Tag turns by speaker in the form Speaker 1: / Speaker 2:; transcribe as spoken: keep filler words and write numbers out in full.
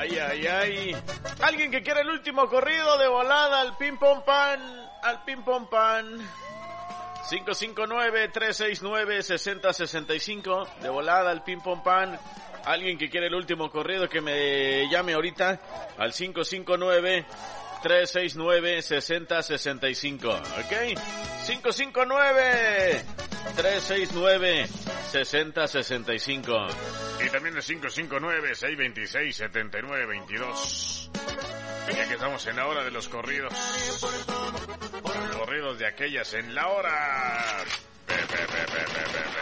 Speaker 1: Ay, ay, ay. Alguien que quiera el último corrido de volada al ping pong pan, al ping pong pan. cinco cinco nueve, tres seis nueve, seis cero seis cinco, de volada al ping pong pan. Alguien que quiera el último corrido que me llame ahorita al cinco cinco nueve, tres seis nueve, seis cero seis cinco, ¿ok? cinco cinco nueve, tres seis nueve, seis cero seis cinco.
Speaker 2: Y también el cinco cinco nueve, seis dos seis, siete nueve dos dos. Ya que estamos en la hora de los corridos. Corridos de aquellas en la hora. Pe, pe, pe, pe, pe, pe, pe.